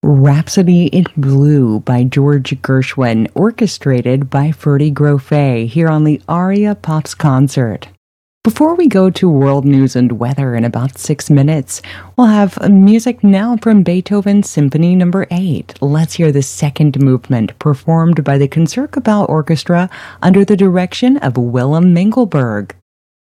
Rhapsody in Blue by George Gershwin, orchestrated by Ferdy Grofé, here on the Aria Pops Concert. Before we go to world news and weather in about 6 minutes, we'll have music now from Beethoven's Symphony No. 8. Let's hear the second movement, performed by the Concertgebouw Orchestra under the direction of Willem Mengelberg.